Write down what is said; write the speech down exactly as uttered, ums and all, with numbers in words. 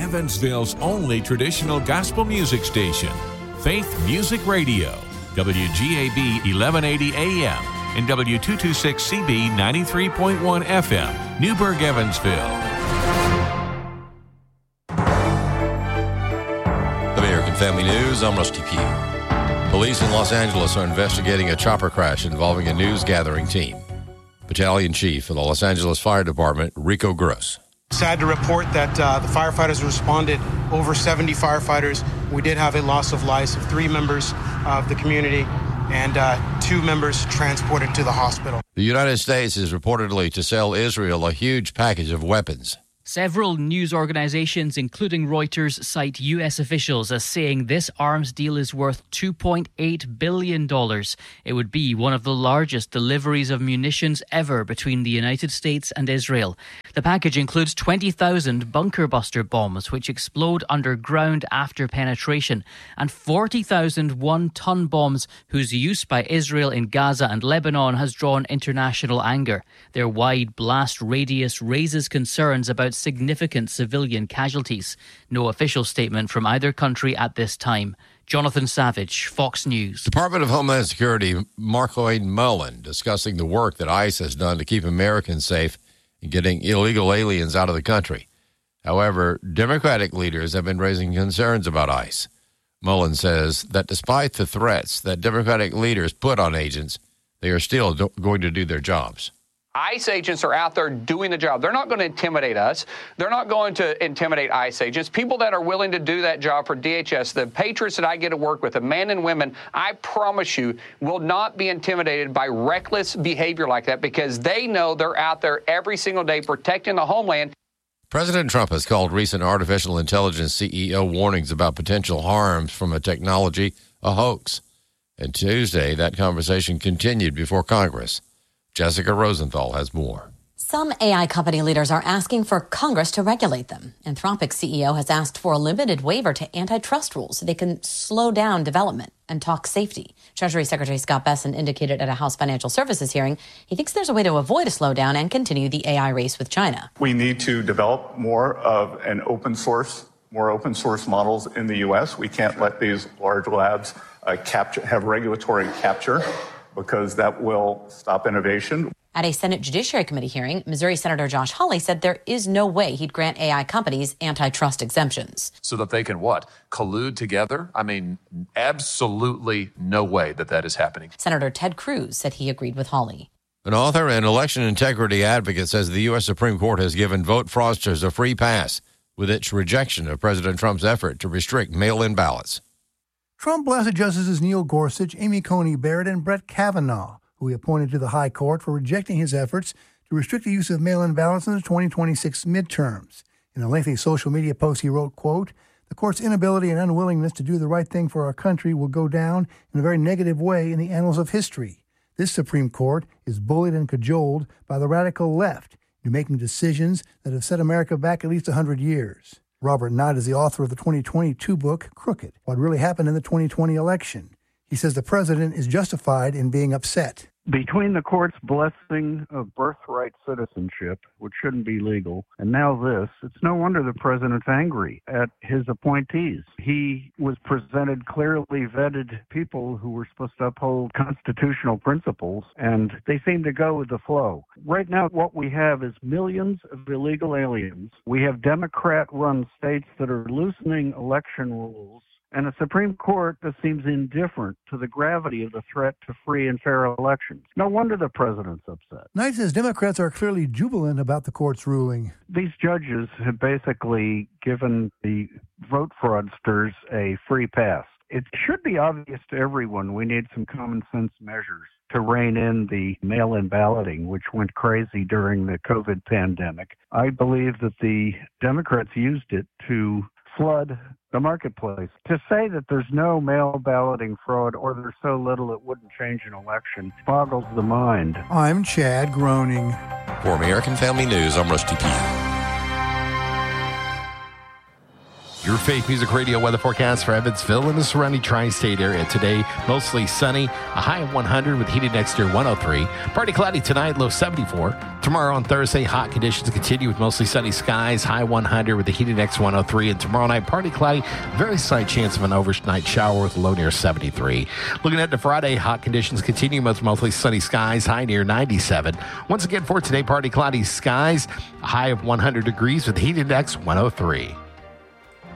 Evansville's only traditional gospel music station, Faith Music Radio, W G A B eleven eighty A M and W two twenty-six C B ninety-three point one F M, Newburgh, Evansville. American Family News, I'm Rusty Pugh. Police in Los Angeles are investigating a chopper crash involving a news gathering team. Battalion Chief of the Los Angeles Fire Department, Rico Gross. Sad to report that uh, the firefighters responded, over seventy firefighters. We did have a loss of lives of three members of the community and uh, two members transported to the hospital. The United States is reportedly to sell Israel a huge package of weapons. Several news organizations, including Reuters, cite U S officials as saying this arms deal is worth two point eight billion dollars. It would be one of the largest deliveries of munitions ever between the United States and Israel. The package includes twenty thousand bunker buster bombs, which explode underground after penetration, and forty thousand one-ton bombs whose use by Israel in Gaza and Lebanon has drawn international anger. Their wide blast radius raises concerns about significant civilian casualties. No official statement from either country at this time. Jonathan Savage, Fox News. Department of Homeland Security Mark Lloyd Mullen discussing the work that ICE has done to keep Americans safe and getting illegal aliens out of the country. However, Democratic leaders have been raising concerns about ICE. Mullen says that despite the threats that Democratic leaders put on agents, they are still do- going to do their jobs. ICE agents are out there doing the job. They're not going to intimidate us. They're not going to intimidate ICE agents. People that are willing to do that job for D H S, the patriots that I get to work with, the men and women, I promise you, will not be intimidated by reckless behavior like that because they know they're out there every single day protecting the homeland. President Trump has called recent artificial intelligence C E O warnings about potential harms from a technology a hoax. And Tuesday, that conversation continued before Congress. Jessica Rosenthal has more. Some A I company leaders are asking for Congress to regulate them. Anthropic's C E O has asked for a limited waiver to antitrust rules so they can slow down development and talk safety. Treasury Secretary Scott Bessent indicated at a House Financial Services hearing he thinks there's a way to avoid a slowdown and continue the A I race with China. We need to develop more of an open source, more open source models in the U S. We can't let these large labs uh, capture, have regulatory capture, because that will stop innovation. At a Senate Judiciary Committee hearing, Missouri Senator Josh Hawley said there is no way he'd grant A I companies antitrust exemptions. So that they can what? Collude together? I mean, absolutely no way that that is happening. Senator Ted Cruz said he agreed with Hawley. An author and election integrity advocate says the U S Supreme Court has given vote fraudsters a free pass with its rejection of President Trump's effort to restrict mail-in ballots. Trump blasted Justices Neil Gorsuch, Amy Coney Barrett, and Brett Kavanaugh, who he appointed to the High Court, for rejecting his efforts to restrict the use of mail-in ballots in the twenty twenty-six midterms. In a lengthy social media post, he wrote, quote, "The court's inability and unwillingness to do the right thing for our country will go down in a very negative way in the annals of history. This Supreme Court is bullied and cajoled by the radical left into making decisions that have set America back at least one hundred years. Robert Knight is the author of the twenty twenty-two book, Crooked, What Really Happened in the twenty twenty Election. He says the president is justified in being upset. Between the court's blessing of birthright citizenship, which shouldn't be legal, and now this, it's no wonder the president's angry at his appointees. He was presented clearly vetted people who were supposed to uphold constitutional principles, and they seem to go with the flow. Right now, what we have is millions of illegal aliens. We have Democrat-run states that are loosening election rules, and a Supreme Court that seems indifferent to the gravity of the threat to free and fair elections. No wonder the president's upset. Knight says Democrats are clearly jubilant about the court's ruling. These judges have basically given the vote fraudsters a free pass. It should be obvious to everyone we need some common sense measures to rein in the mail-in balloting, which went crazy during the COVID pandemic. I believe that the Democrats used it to flood the marketplace. To say that there's no mail balloting fraud or there's so little it wouldn't change an election boggles the mind. I'm Chad Groening. For American Family News, I'm Rusty Pugh. Your Faith Music Radio weather forecast for Evansville and the surrounding tri-state area. Today, mostly sunny, a high of one hundred with heated next year one oh three. Partly cloudy tonight, low seventy-four. Tomorrow on Thursday, hot conditions continue with mostly sunny skies, high one hundred with the heated next one oh three. And tomorrow night, partly cloudy, very slight chance of an overnight shower with a low near seventy-three. Looking at the Friday, hot conditions continue with mostly sunny skies, high near ninety-seven. Once again for today, partly cloudy skies, a high of one hundred degrees with heat index one oh three.